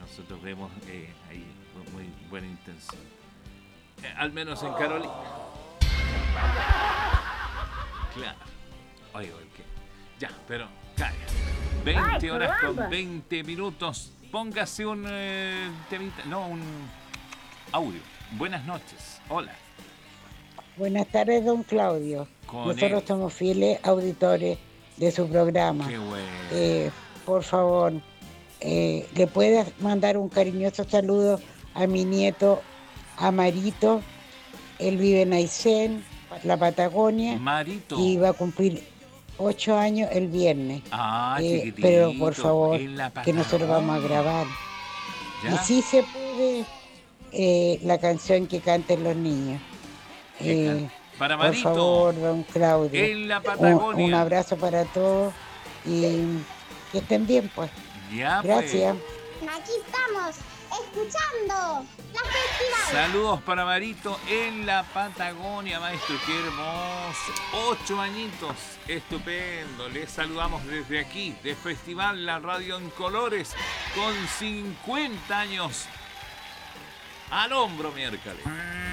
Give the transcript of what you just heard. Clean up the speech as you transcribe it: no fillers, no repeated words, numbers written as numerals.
nosotros vemos ahí muy buena intención. Al menos en Carolina. Claro. Oye, ¿qué? Ya, pero calla. 20 horas con 20 minutos. Póngase un temita, no, un audio. Buenas noches. Hola. Buenas tardes, don Claudio. Con él. Nosotros somos fieles auditores de su programa. Qué bueno. Por favor, ¿le puedes mandar un cariñoso saludo a mi nieto Amarito? Él vive en Aysén, la Patagonia, Marito. y va a cumplir 8 años el viernes. Chiquitito. Pero por favor, En la que nosotros vamos a grabar. ¿Ya? Y si se puede, la canción que canten los niños. Para Por Marito. favor, don Claudio. En la Patagonia. Un abrazo para todos y que estén bien, pues. Ya, Gracias. Aquí estamos, escuchando la festival. Saludos para Marito en la Patagonia, maestro. Qué hermoso. 8 añitos. Estupendo. Les saludamos desde aquí, de Festival La Radio en Colores, con 50 años al hombro miércoles.